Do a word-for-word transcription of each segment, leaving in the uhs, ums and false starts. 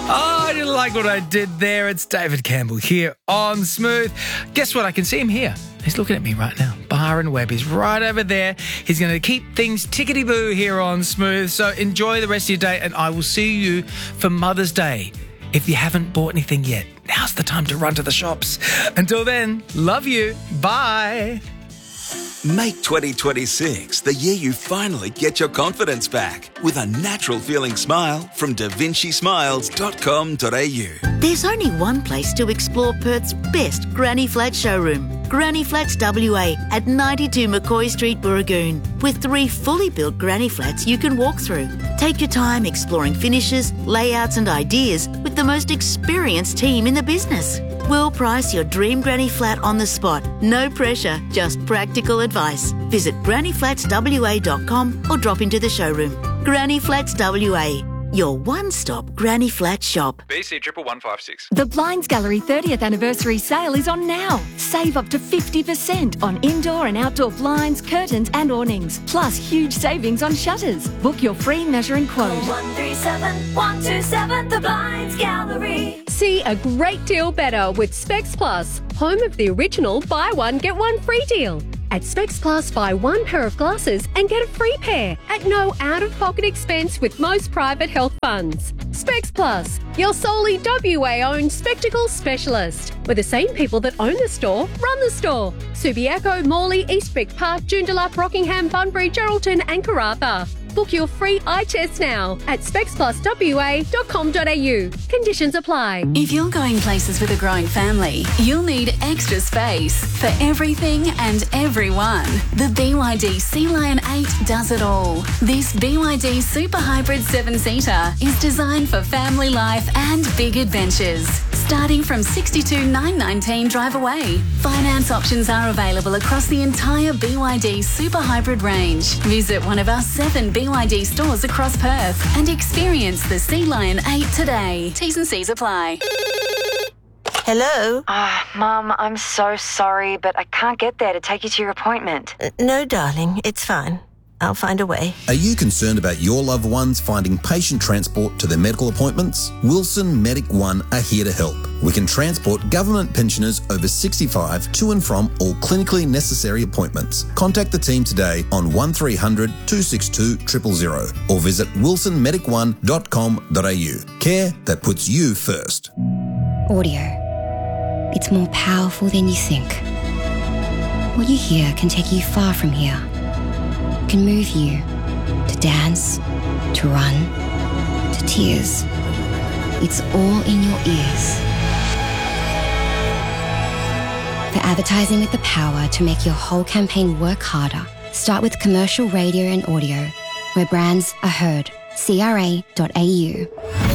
Oh, I didn't like what I did there. It's David Campbell here on Smooth. Guess what? I can see him here. He's looking at me right now. Byron Webb is right over there. He's going to keep things tickety-boo here on Smooth. So enjoy the rest of your day, and I will see you for Mother's Day. If you haven't bought anything yet, now's the time to run to the shops. Until then, love you. Bye. Make twenty twenty-six the year you finally get your confidence back with a natural-feeling smile from da vinci smiles dot com dot a u. There's only one place to explore Perth's best Granny Flat showroom, Granny Flats W A at ninety-two McCoy Street, Burragoon, with three fully built granny flats you can walk through. Take your time exploring finishes, layouts and ideas with the most experienced team in the business. We'll price your dream granny flat on the spot. No pressure, just practical advice. Visit granny flats w a dot com or drop into the showroom. Granny Flats W A, your one-stop granny flat shop. B C triple one five six. The Blinds Gallery thirtieth anniversary sale is on now. Save up to fifty percent on indoor and outdoor blinds, curtains and awnings. Plus huge savings on shutters. Book your free measuring quote. one three seven, one two seven, The Blinds Gallery. See a great deal better with Specs Plus, home of the original buy one, get one free deal. At Specs Plus, buy one pair of glasses and get a free pair at no out-of-pocket expense with most private health funds. Specs Plus, your solely W A-owned spectacle specialist, where the same people that own the store run the store. Subiaco, Morley, Eastbrook Park, Joondalup, Rockingham, Bunbury, Geraldton and Karratha. Book your free eye test now at specs plus w a dot com dot a u. Conditions apply. If you're going places with a growing family, you'll need extra space for everything and everyone. The B Y D Sea Lion eight does it all. This B Y D Super Hybrid seven-seater is designed for family life and big adventures. Starting from sixty-two thousand nine hundred nineteen drive away. Finance options are available across the entire B Y D Super Hybrid range. Visit one of our seven B Y D stores across Perth and experience the Sea Lion eight today. T's and C's apply. Hello? Ah, uh, Mum, I'm so sorry, but I can't get there to take you to your appointment. Uh, no, darling, it's fine. I'll find a way. Are you concerned about your loved ones finding patient transport to their medical appointments? Wilson Medic One are here to help. We can transport government pensioners over sixty-five to and from all clinically necessary appointments. Contact the team today on one three hundred, two six two, zero zero zero or visit wilson medic one dot com dot a u. Care that puts you first. Audio. It's more powerful than you think. What you hear can take you far from here. Can move you to dance, to run, to tears. It's all in your ears. For advertising with the power to make your whole campaign work harder, start with commercial radio and audio, where brands are heard. C R A dot A U.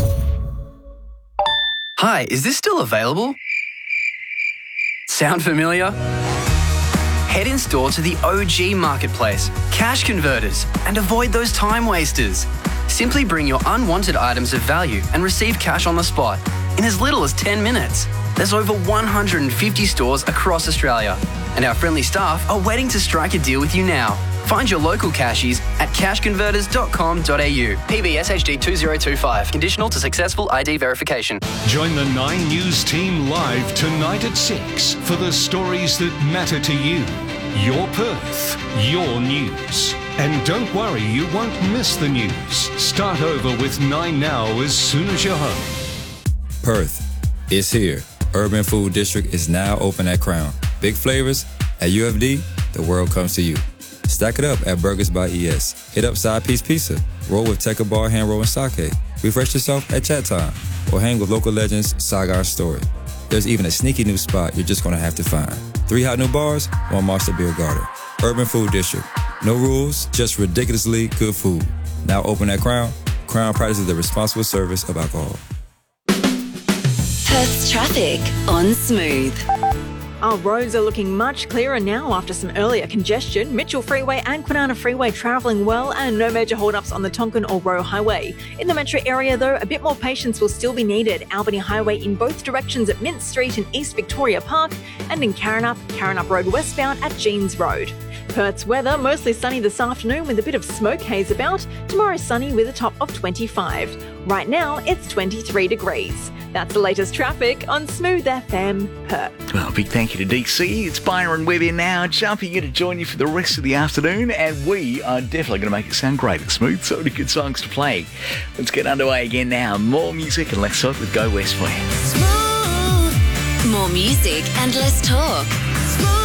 Hi, is this still available? Sound familiar? Head in store to the O G Marketplace, Cash Converters, and avoid those time wasters. Simply bring your unwanted items of value and receive cash on the spot in as little as ten minutes. There's over one hundred fifty stores across Australia, and our friendly staff are waiting to strike a deal with you now. Find your local cashies at cash converters dot com dot a u. P B S H D two zero two five. Conditional to successful I D verification. Join the Nine News team live tonight at six for the stories that matter to you. Your Perth, your news. And don't worry, you won't miss the news. Start over with Nine Now as soon as you're home. Perth, it's here. Urban Food District is now open at Crown. Big flavors at U F D, the world comes to you. Stack it up at Burgers by E S. Hit up Side Piece Pizza. Roll with Tekka Bar, Hand Roll, and Sake. Refresh yourself at Chat Time. Or hang with local legends Sagar Story. There's even a sneaky new spot you're just going to have to find. Three hot new bars, one Monster Beer Garden. Urban Food District. No rules, just ridiculously good food. Now open at Crown. Crown practices the responsible service of alcohol. Perth's traffic on Smooth. Our roads are looking much clearer now after some earlier congestion. Mitchell Freeway and Kwinana Freeway travelling well and no major hold-ups on the Tonkin or Roe Highway. In the metro area though, a bit more patience will still be needed. Albany Highway in both directions at Mint Street and East Victoria Park, and in Karrinyup, Karrinyup Road westbound at Jeans Road. Perth's weather, mostly sunny this afternoon with a bit of smoke haze about. Tomorrow sunny with a top of twenty-five. Right now, it's twenty-three degrees. That's the latest traffic on Smooth F M Perth. Well, big thank you to D C. It's Byron Webb here now, jumping in to join you for the rest of the afternoon, and we are definitely going to make it sound great at Smooth. So many good songs to play. Let's get underway again now. More music and less talk with Go West for you. Smooth. More music and less talk. Smooth.